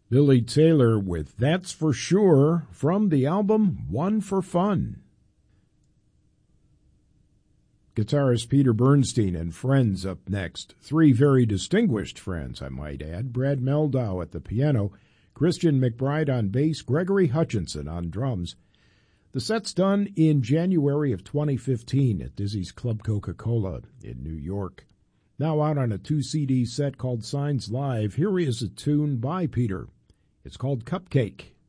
Billy Taylor with That's For Sure from the album One for Fun. Guitarist Peter Bernstein and friends up next. Three very distinguished friends, I might add. Brad Meldau at the piano, Christian McBride on bass, Gregory Hutchinson on drums. The set's done in January of 2015 at Dizzy's Club Coca-Cola in New York. Now out on a 2-CD set called Signs Live, here is a tune by Peter. It's called Cupcake.